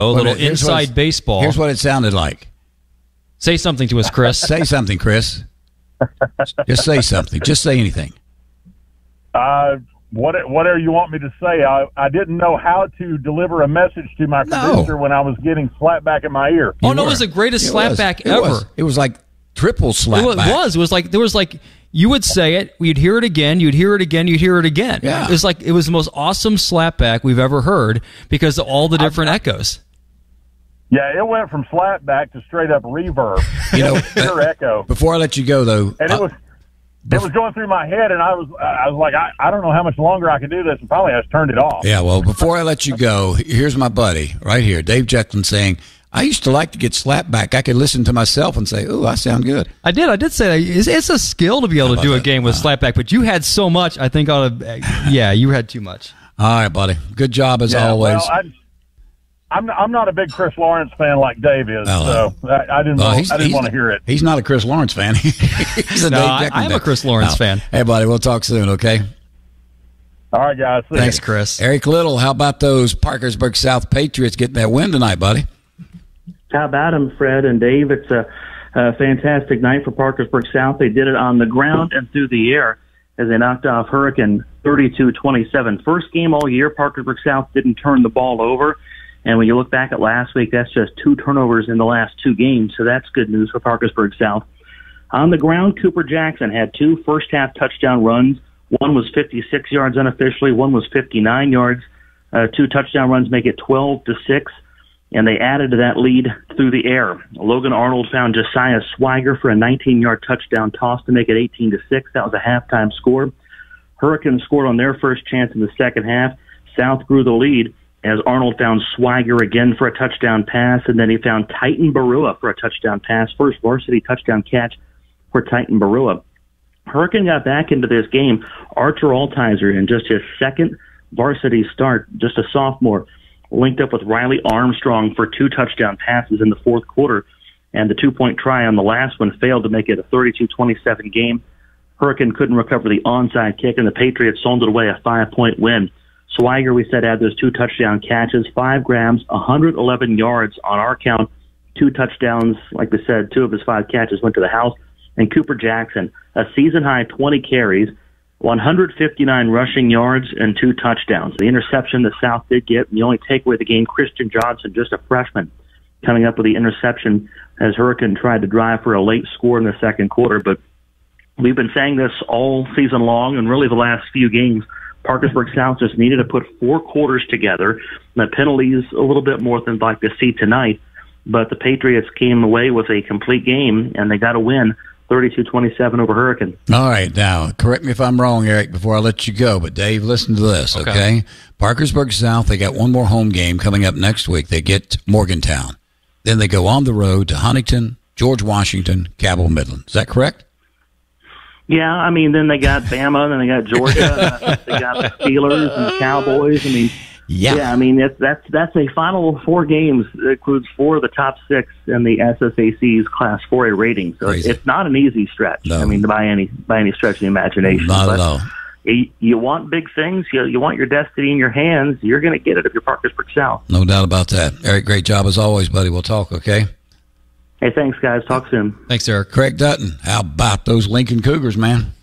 A little inside baseball. Here's what it sounded like. Say something to us, Chris. Say something, Chris. Just say something. Just say anything. Whatever you want me to say. I didn't know how to deliver a message to my producer when I was getting slapped back in my ear. It was the greatest slapback ever. It was like triple slapback. It was like you would say it, you'd hear it again, you'd hear it again, you'd hear it again. Yeah. It was the most awesome slapback we've ever heard because of all the different echoes. Yeah, it went from slapback to straight up reverb. Pure echo. Before I let you go, though, and it was going through my head, and I was like, I don't know how much longer I can do this, and finally I just turned it off. Yeah, well, before I let you go, here's my buddy right here, Dave Jekyll, saying, I used to like to get slapped back. I could listen to myself and say, ooh, I sound good. I did say that. It's a skill to be able to do a game with slapback, but you had so much, I think, you had too much. All right, buddy. Good job as always. Well, I'm not a big Chris Lawrence fan like Dave is, so I didn't want to hear it. He's not a Chris Lawrence fan. He's a Dave Jekyll fan. I'm a Chris Lawrence fan. Hey, buddy, we'll talk soon, okay? All right, guys. Thanks, Chris. Eric Little, how about those Parkersburg South Patriots getting that win tonight, buddy? How about them, Fred and Dave? It's a fantastic night for Parkersburg South. They did it on the ground and through the air as they knocked off Hurricane 32-27. First game all year, Parkersburg South didn't turn the ball over. And when you look back at last week, that's just 2 turnovers in the last 2 games. So that's good news for Parkersburg South. On the ground, Cooper Jackson had 2 first-half touchdown runs. One was 56 yards unofficially. One was 59 yards. 2 touchdown runs make it 12-6. And they added to that lead through the air. Logan Arnold found Josiah Swiger for a 19-yard touchdown toss to make it 18-6. That was a halftime score. Hurricanes scored on their first chance in the second half. South grew the lead as Arnold found Swiger again for a touchdown pass, and then he found Titan Barua for a touchdown pass. First varsity touchdown catch for Titan Barua. Hurricane got back into this game. Archer Altizer, in just his second varsity start, just a sophomore, linked up with Riley Armstrong for 2 touchdown passes in the fourth quarter, and the 2-point try on the last one failed to make it a 32-27 game. Hurricane couldn't recover the onside kick, and the Patriots sold it away a 5-point win. Swiger, we said, had those 2 touchdown catches, 5 grabs, 111 yards on our count, 2 touchdowns. Like we said, 2 of his 5 catches went to the house. And Cooper Jackson, a season-high 20 carries, 159 rushing yards, and 2 touchdowns. The interception that South did get, the only takeaway of the game, Christian Johnson, just a freshman, coming up with the interception as Hurricane tried to drive for a late score in the second quarter. But we've been saying this all season long, and really the last few games, Parkersburg South just needed to put 4 quarters together. The penalties a little bit more than I'd like to see tonight, but the Patriots came away with a complete game, and they got a win, 32-27 over Hurricane. All right, now, correct me if I'm wrong, Eric, before I let you go, but Dave, listen to this, okay? Parkersburg South, they got one more home game coming up next week. They get Morgantown. Then they go on the road to Huntington, George Washington, Cabell Midland. Is that correct? Yeah, I mean, then they got Bama, then they got Georgia, they got the Steelers and the Cowboys. I mean, I mean that's a final 4 games. It includes 4 of the top 6 in the SSAC's Class 4A rating. So it's not an easy stretch. No. I mean, by any stretch of the imagination. Not at all. You want big things. You want your destiny in your hands. You're going to get it if you're Parkersburg South. No doubt about that. Eric, great job as always, buddy. We'll talk, okay? Hey, thanks, guys. Talk soon. Thanks, Eric. Craig Dutton, how about those Lincoln Cougars, man?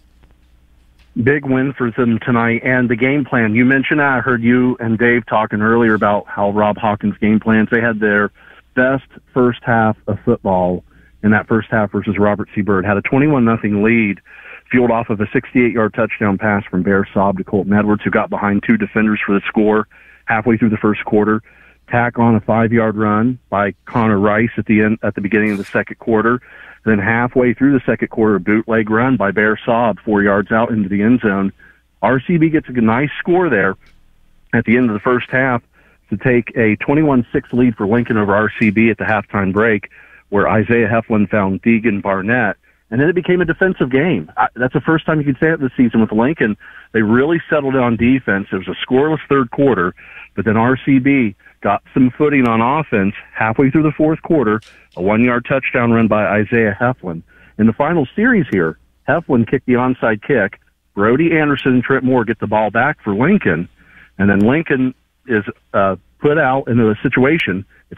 Big win for them tonight, and the game plan. You mentioned, I heard you and Dave talking earlier about how Rob Hawkins' game plans. They had their best first half of football in that first half versus Robert C. Byrd. Had a 21-0 lead, fueled off of a 68-yard touchdown pass from Bear Saab to Colton Edwards, who got behind 2 defenders for the score halfway through the first quarter. Tack on a 5-yard run by Connor Rice at the beginning of the second quarter. Then halfway through the second quarter, a bootleg run by Bear Saab 4 yards out into the end zone. RCB gets a nice score there at the end of the first half to take a 21-6 lead for Lincoln over RCB at the halftime break, where Isaiah Heflin found Deegan Barnett. And then it became a defensive game. That's the first time you could say it this season with Lincoln. They really settled it on defense. It was a scoreless third quarter, but then RCB got some footing on offense halfway through the fourth quarter, a 1-yard touchdown run by Isaiah Heflin. In the final series here, Heflin kicked the onside kick. Brody Anderson and Trent Moore get the ball back for Lincoln, and then Lincoln is put out into a situation, if